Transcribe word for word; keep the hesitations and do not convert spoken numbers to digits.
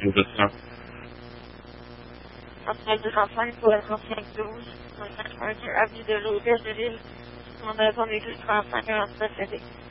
Vous êtes là. Après deux cent cinq pour la trente-cinq douze, avenue de l'Hôtel de Ville, mon téléphone est plus trente-cinq quarante-sept.